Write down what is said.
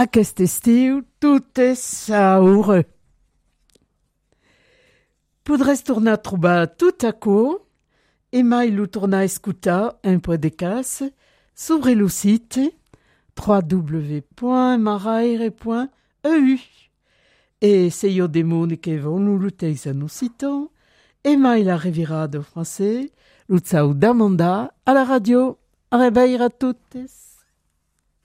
Aquest estiu tot és saureux. Podràs tornar a trobar tot a cor e mai lo tornar a escutar un podcast sobre lo site www.maraire.eu. E se io demoni che vonu lo teisa no sito, e mai la revirada français, lo tsau d'Amanda à la radio. A rebeir a toutes.